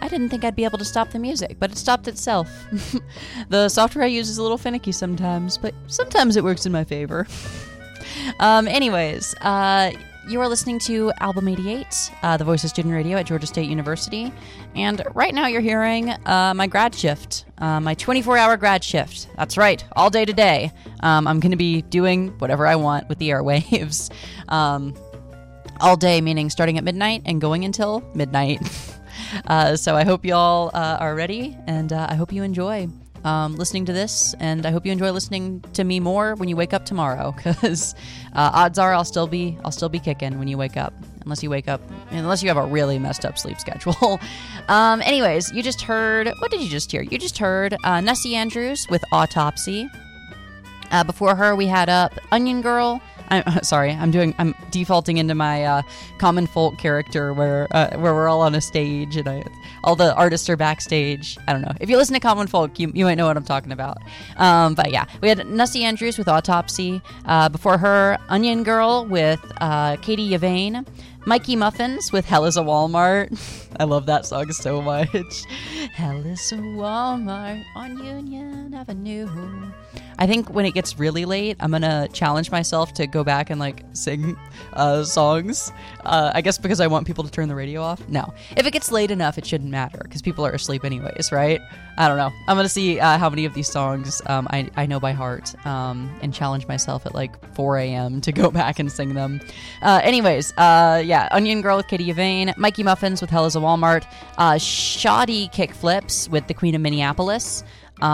didn't think I'd be able to stop the music, but it stopped itself. The software I use is a little finicky sometimes, but sometimes it works in my favor. Anyways, you are listening to Album 88, the Voice of Student Radio at Georgia State University. And right now you're hearing my grad shift, my 24-hour grad shift. That's right, all day today. I'm going to be doing whatever I want with the airwaves. All day, meaning starting at midnight and going until midnight. So I hope y'all are ready, and I hope you enjoy listening to this, and I hope you enjoy listening to me more when you wake up tomorrow, because odds are I'll still be kicking when you wake up, unless you have a really messed up sleep schedule. Anyways, you just heard, what did you just hear? You just heard Nessie Andrews with Autopsy. Before her, we had up Onion Girl. I'm defaulting into my common folk character where we're all on a stage and all the artists are backstage. I don't know. If you listen to Common Folk, you might know what I'm talking about. But yeah, we had Nessie Andrews with Autopsy. Before her, Onion Girl with Katie Yavain. Mikey Muffins with Hell is a Walmart. I love that song so much. Hell is a Walmart on Union Avenue. I think when it gets really late, I'm going to challenge myself to go back and sing songs. I guess because I want people to turn the radio off. No. If it gets late enough, it shouldn't matter because people are asleep anyways, right? I don't know. I'm going to see how many of these songs I know by heart and challenge myself at 4 a.m. to go back and sing them. Anyways, yeah, Onion Girl with Katie Yavain, Mikey Muffins with Hell is a Walmart, Shoddy Kickflips with The Queen of Minneapolis,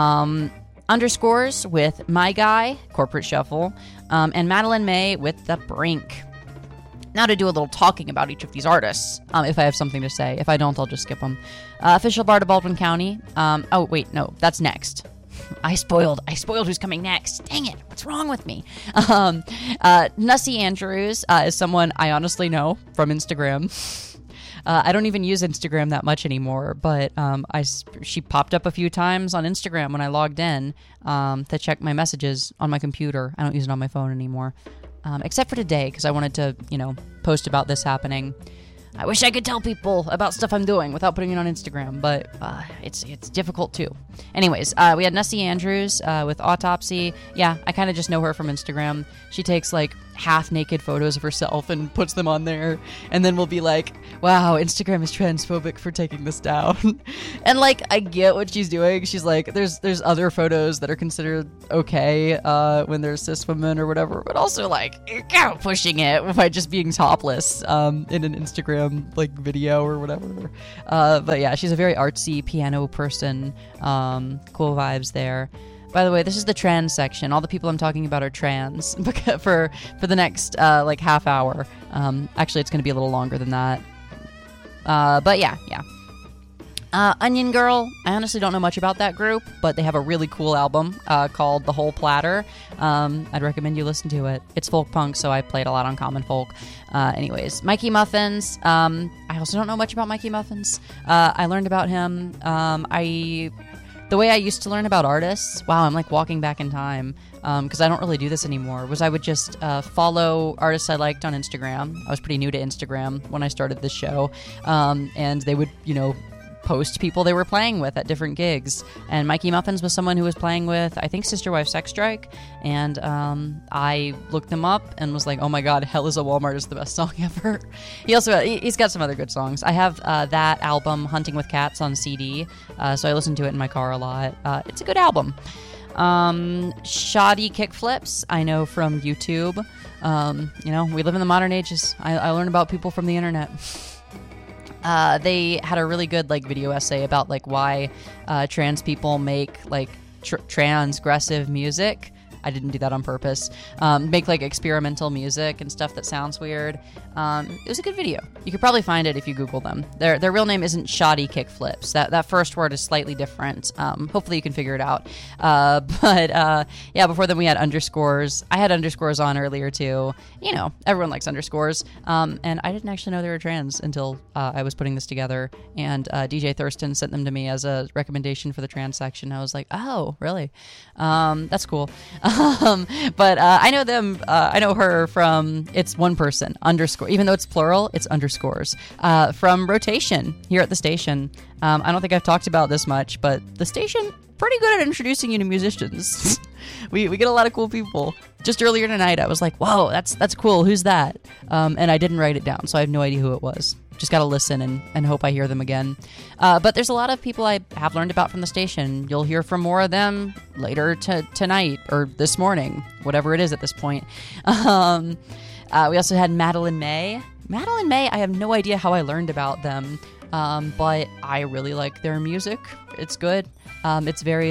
Underscores with My Guy, Corporate Shuffle, and Madeline May with The Brink. Now to do a little talking about each of these artists, if I have something to say. If I don't, I'll just skip them. Official Bard of Baldwin County. Oh, wait, no, that's next. I spoiled who's coming next. Dang it, what's wrong with me? Nessie Andrews is someone I honestly know from Instagram. I don't even use Instagram that much anymore, but she popped up a few times on Instagram when I logged in to check my messages on my computer. I don't use it on my phone anymore, except for today because I wanted to, post about this happening. I wish I could tell people about stuff I'm doing without putting it on Instagram, but it's difficult too. Anyways, we had Nessie Andrews with Autopsy. Yeah, I kind of just know her from Instagram. She takes half-naked photos of herself and puts them on there, and then we'll be like, wow, Instagram is transphobic for taking this down. And I get what she's doing. She's like, there's other photos that are considered okay when there's cis women or whatever, but also you're kind of pushing it by just being topless in an Instagram video or whatever. But yeah, she's a very artsy piano person. Cool vibes there. By the way, this is the trans section. All the people I'm talking about are trans for the next half hour. Actually, it's going to be a little longer than that. But yeah. Onion Girl, I honestly don't know much about that group, but they have a really cool album called The Whole Platter. I'd recommend you listen to it. It's folk punk, so I played a lot on Common Folk. Anyways, Mikey Muffins. I also don't know much about Mikey Muffins. I learned about him. The way I used to learn about artists, wow, I'm walking back in time, because I don't really do this anymore, was I would just follow artists I liked on Instagram. I was pretty new to Instagram when I started this show, and they would, post people they were playing with at different gigs. And Mikey Muffins was someone who was playing with, I think, Sister Wife Sex Strike, and I looked them up and was like, oh my god, Hell is a Walmart is the best song ever. He's got some other good songs. I have that album, Hunting with Cats, on CD, so I listen to it in my car a lot. It's a good album. Shoddy Kickflips, I know from YouTube. We live in the modern ages. I learn about people from the internet. They had a really good video essay about why trans people make transgressive music. I didn't do that on purpose. Make experimental music and stuff that sounds weird. It was a good video. You could probably find it if you Google them. Their real name isn't Shoddy Kickflips. That first word is slightly different. Hopefully you can figure it out. But before then we had Underscores. I had Underscores on earlier too. Everyone likes Underscores. And I didn't actually know they were trans until I was putting this together. And DJ Thurston sent them to me as a recommendation for the trans section. I was like, oh, really? That's cool. But I know them. I know her from, it's one person, underscore, even though it's plural, it's underscores, from Rotation here at the station. I don't think I've talked about this much, but the station, pretty good at introducing you to musicians. we get a lot of cool people. Just earlier tonight, I was like, whoa, that's cool. Who's that? And I didn't write it down, so I have no idea who it was. Just got to listen and hope I hear them again. But there's a lot of people I have learned about from the station. You'll hear from more of them later tonight or this morning, whatever it is at this point. We also had Madeline May. Madeline May, I have no idea how I learned about them, but I really like their music. It's good. It's very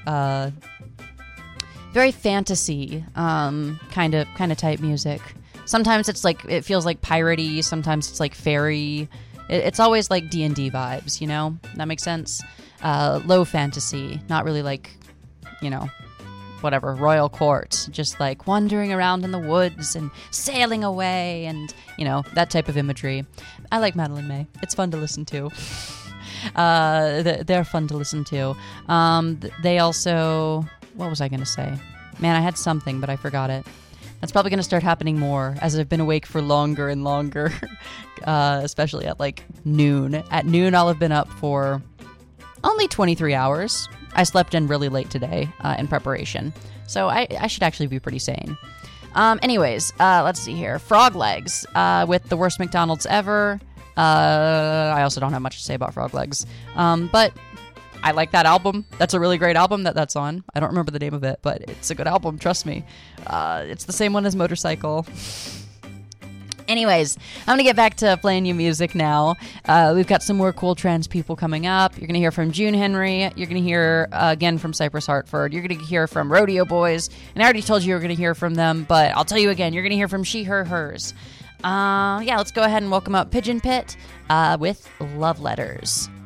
very fantasy kind of type music. Sometimes it's like, it feels like piratey. Sometimes it's like fairy. It's always like D&D vibes, you know? That makes sense. Low fantasy, not really like, you know, whatever, royal court. Just like wandering around in the woods and sailing away and, you know, that type of imagery. I like Madeline May. It's fun to listen to. They're fun to listen to. They also, what was I going to say? Man, I had something, but I forgot it. That's probably going to start happening more as I've been awake for longer and longer, especially at like noon. At noon, I'll have been up for only 23 hours. I slept in really late today in preparation, so I should actually be pretty sane. Anyways, let's see here. Frog Legs with The Worst McDonald's Ever. I also don't have much to say about Frog Legs, but I like that album. That's a really great album that's on. I don't remember the name of it, but it's a good album, trust me. It's the same one as Motorcycle. Anyways, I'm going to get back to playing you music now. We've got some more cool trans people coming up. You're going to hear from June Henry. You're going to hear again from Cypress Hartford. You're going to hear from Rodeo Boys. And I already told you were going to hear from them, but I'll tell you again. You're going to hear from She, Her, Hers. Let's go ahead and welcome up Pigeon Pit with Love Letters.